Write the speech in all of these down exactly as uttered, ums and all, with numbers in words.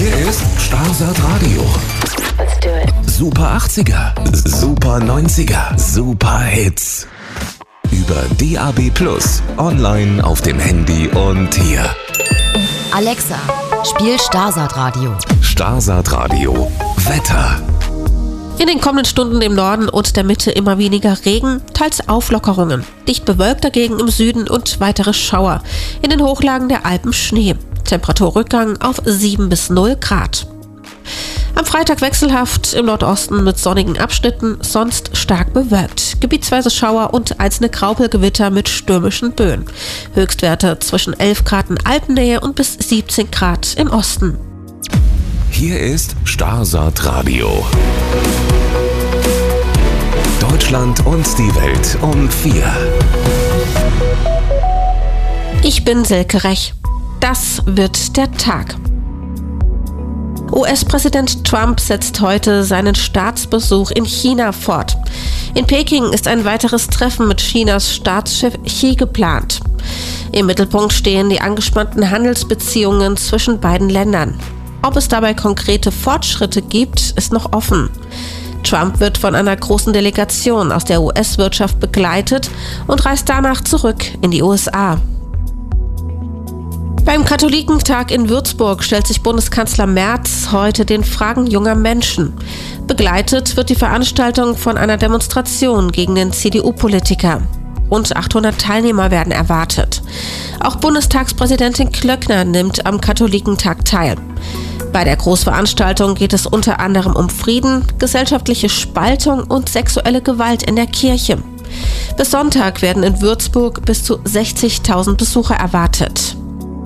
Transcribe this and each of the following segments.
Hier ist Starsat Radio. Let's do it. Super achtziger, Super neunziger, Super Hits. Über D A B Plus, online auf dem Handy und hier. Alexa, spiel Starsat Radio. Starsat Radio. Wetter. In den kommenden Stunden im Norden und der Mitte immer weniger Regen, teils Auflockerungen. Dicht bewölkt dagegen im Süden und weitere Schauer. In den Hochlagen der Alpen Schnee. Temperaturrückgang auf sieben bis null Grad. Am Freitag wechselhaft, im Nordosten mit sonnigen Abschnitten, sonst stark bewölkt. Gebietsweise Schauer und einzelne Graupelgewitter mit stürmischen Böen. Höchstwerte zwischen elf Grad in Alpennähe und bis siebzehn Grad im Osten. Hier ist Starsat Radio. Deutschland und die Welt um vier. Ich bin Silke Rech. Das wird der Tag. U S-Präsident Trump setzt heute seinen Staatsbesuch in China fort. In Peking ist ein weiteres Treffen mit Chinas Staatschef Xi geplant. Im Mittelpunkt stehen die angespannten Handelsbeziehungen zwischen beiden Ländern. Ob es dabei konkrete Fortschritte gibt, ist noch offen. Trump wird von einer großen Delegation aus der U S-Wirtschaft begleitet und reist danach zurück in die U S A. Beim Katholikentag in Würzburg stellt sich Bundeskanzler Merz heute den Fragen junger Menschen. Begleitet wird die Veranstaltung von einer Demonstration gegen den C D U-Politiker. Rund achthundert Teilnehmer werden erwartet. Auch Bundestagspräsidentin Klöckner nimmt am Katholikentag teil. Bei der Großveranstaltung geht es unter anderem um Frieden, gesellschaftliche Spaltung und sexuelle Gewalt in der Kirche. Bis Sonntag werden in Würzburg bis zu sechzigtausend Besucher erwartet.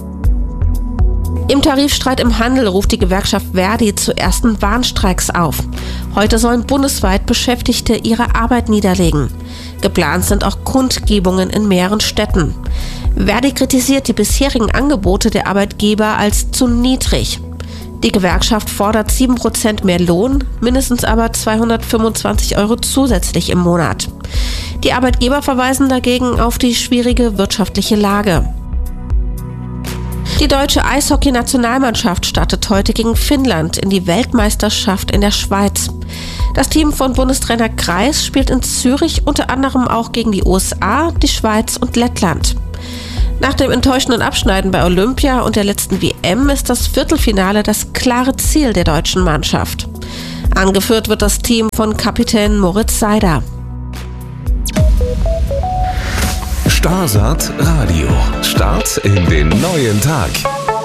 Im Tarifstreit im Handel ruft die Gewerkschaft Verdi zu ersten Warnstreiks auf. Heute sollen bundesweit Beschäftigte ihre Arbeit niederlegen. Geplant sind auch Kundgebungen in mehreren Städten. Verdi kritisiert die bisherigen Angebote der Arbeitgeber als zu niedrig. Die Gewerkschaft fordert sieben Prozent mehr Lohn, mindestens aber zweihundertfünfundzwanzig Euro zusätzlich im Monat. Die Arbeitgeber verweisen dagegen auf die schwierige wirtschaftliche Lage. Die deutsche Eishockey-Nationalmannschaft startet heute gegen Finnland in die Weltmeisterschaft in der Schweiz. Das Team von Bundestrainer Kreis spielt in Zürich unter anderem auch gegen die U S A, die Schweiz und Lettland. Nach dem enttäuschenden Abschneiden bei Olympia und der letzten W M ist das Viertelfinale das klare Ziel der deutschen Mannschaft. Angeführt wird das Team von Kapitän Moritz Seider. Starsat Radio. Start in den neuen Tag.